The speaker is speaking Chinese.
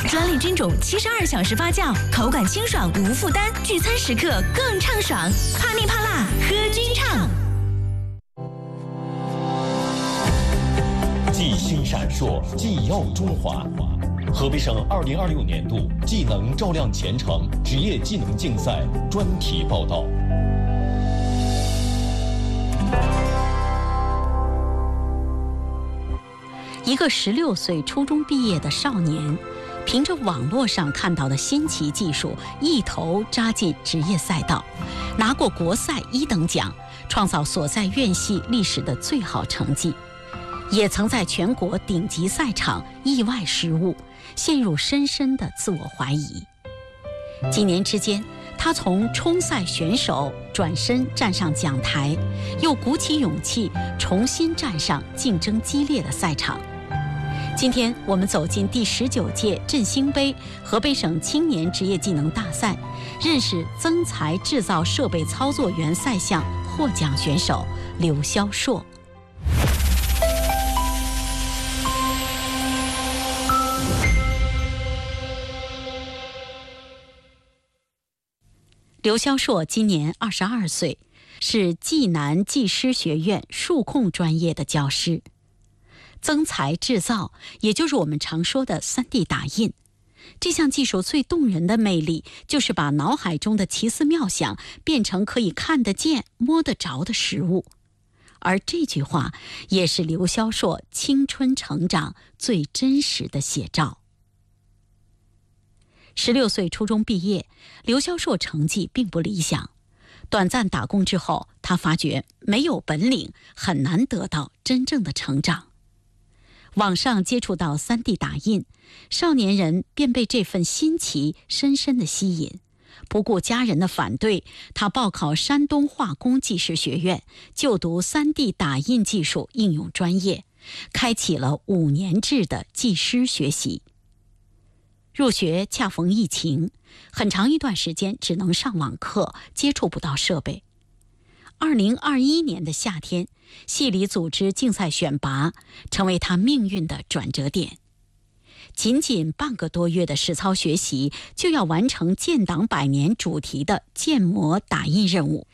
专利菌种72小时发酵，口感清爽无负担，聚餐时刻更畅爽。怕腻怕辣，喝君畅。 技星闪烁，技耀中华。河北省2026年度技能照亮前程职业技能竞赛专题报道。 一个16岁初中毕业的少年，凭着网络上看到的新奇技术，一头扎进职业赛道，拿过国赛1等奖，创造所在院系历史的最好成绩。也曾在全国顶级赛场意外失误，陷入深深的自我怀疑。几年之间，他从冲赛选手转身站上讲台，又鼓起勇气重新站上竞争激烈的赛场。今天我们走进第19届振兴杯河北省青年职业技能大赛，认识增材制造设备操作员赛项获奖选手刘肖硕。刘肖硕今年22岁，是济南技师学院数控专业的教师。增材制造，也就是我们常说的3D 打印，这项技术最动人的魅力，就是把脑海中的奇思妙想变成可以看得见、摸得着的实物。而这句话，也是刘肖硕青春成长最真实的写照。16岁初中毕业，刘肖硕成绩并不理想。短暂打工之后，他发觉没有本领，很难得到真正的成长。网上接触到3D 打印，少年人便被这份新奇深深地吸引。不顾家人的反对，他报考山东化工技师学院，就读3D 打印技术应用专业，开启了5年制的技师学习。入学恰逢疫情，很长一段时间只能上网课，接触不到设备。2021年的夏天，系里组织竞赛选拔，成为他命运的转折点。仅仅半个多月的实操学习，就要完成建党100年主题的建模打印任务。